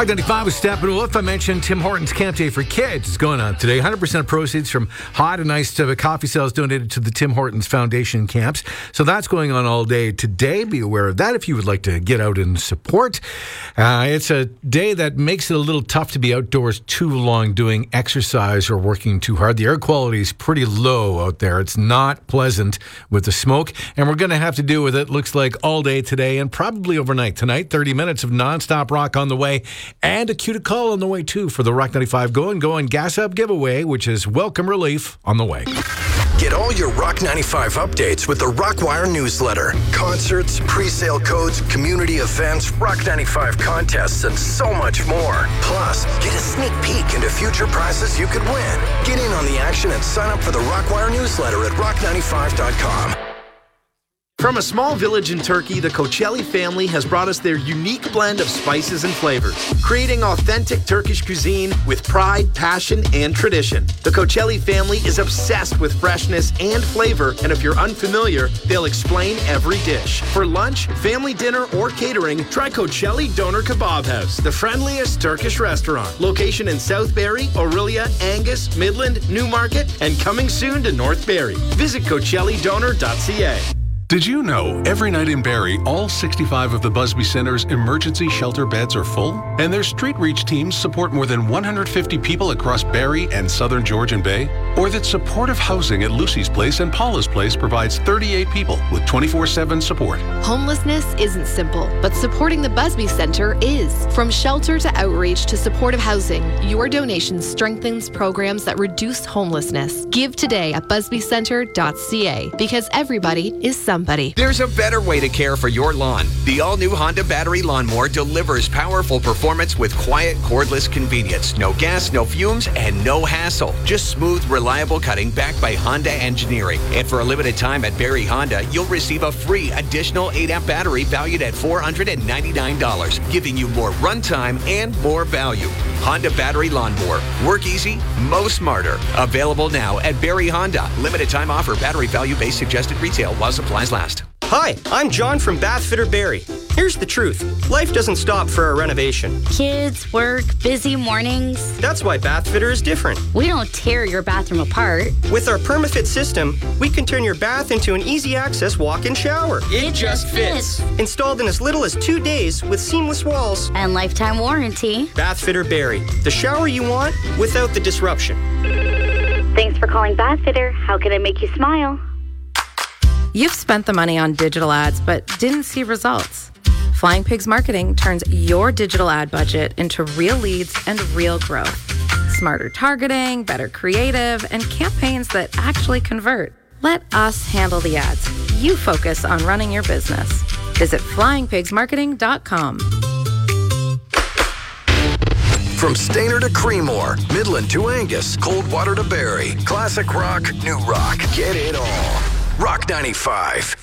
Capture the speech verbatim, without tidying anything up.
Rock ninety-five with Steppenwolf. I mentioned Tim Hortons Camp Day for Kids is going on today. one hundred percent proceeds from hot and iced uh, coffee sales donated to the Tim Hortons Foundation camps. So that's going on all day today. Be aware of that if you would like to get out and support. Uh, it's a day that makes it a little tough to be outdoors too long doing exercise or working too hard. The air quality is pretty low out there. It's not pleasant with the smoke, and we're going to have to deal with it, looks like, all day today and probably overnight. Tonight, thirty minutes of nonstop rock on the way. And a cue to call on the way, too, for the Rock ninety-five Go and Go and Gas Up giveaway, which is welcome relief on the way. Get all your Rock ninety-five updates with the Rockwire newsletter. Concerts, pre-sale codes, community events, Rock ninety-five contests, and so much more. Plus, get a sneak peek into future prizes you could win. Get in on the action and sign up for the Rockwire newsletter at rock ninety-five dot com. From a small village in Turkey, the Koçelli family has brought us their unique blend of spices and flavors, creating authentic Turkish cuisine with pride, passion, and tradition. The Koçelli family is obsessed with freshness and flavor, and if you're unfamiliar, they'll explain every dish. For lunch, family dinner, or catering, try Koçelli Doner Kebab House, the friendliest Turkish restaurant. Location in South Barrie, Orillia, Angus, Midland, Newmarket, and coming soon to North Barrie. Visit Koçelli Doner dot c a. Did you know every night in Barrie, all sixty-five of the Busby Center's emergency shelter beds are full? And their street reach teams support more than one hundred fifty people across Barrie and southern Georgian Bay? Or that supportive housing at Lucy's Place and Paula's Place provides thirty-eight people with twenty-four seven support? Homelessness isn't simple, but supporting the Busby Center is. From shelter to outreach to supportive housing, your donation strengthens programs that reduce homelessness. Give today at busby center dot c a because everybody is somebody. There's a better way to care for your lawn. The all-new Honda battery lawnmower delivers powerful performance with quiet, cordless convenience. No gas, no fumes, and no hassle. Just smooth, reliable cutting backed by Honda engineering. And for a limited time at Barrie Honda, you'll receive a free additional eight amp battery valued at four hundred ninety-nine dollars, giving you more runtime and more value. Honda battery lawnmower. Work easy, mow smarter. Available now at Barrie Honda. Limited time offer. Battery value based suggested retail while supplies last. Hi, I'm John from Bath Fitter Barrie. Here's the truth. Life doesn't stop for a renovation. Kids, work, busy mornings. That's why Bath Fitter is different. We don't tear your bathroom apart. With our PermaFit system, we can turn your bath into an easy access walk-in shower. It, it just fits. fits. Installed in as little as two days with seamless walls. And lifetime warranty. Bath Fitter Barrie. The shower you want without the disruption. Thanks for calling Bath Fitter. How can I make you smile? You've spent the money on digital ads but didn't see results. Flying Pigs Marketing turns your digital ad budget into real leads and real growth. Smarter targeting, better creative, and campaigns that actually convert. Let us handle the ads. You focus on running your business. Visit flying pigs marketing dot com. From Stayner to Creemore, Midland to Angus, Coldwater to Barrie, classic rock, new rock, get it all. Rock ninety-five.